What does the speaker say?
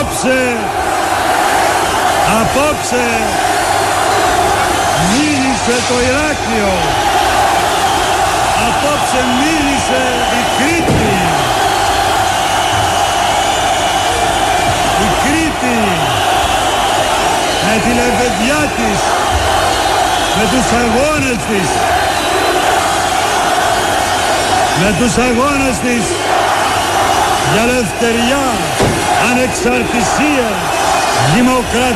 Απόψε μίλησε το Ηράκλειο. Απόψε μίλησε η Κρήτη. Η Κρήτη με τη λεβεδιά της, με τους αγώνες της, με τους αγώνες της για ελευθεριά, ανεξαρτησία, δημοκρατία.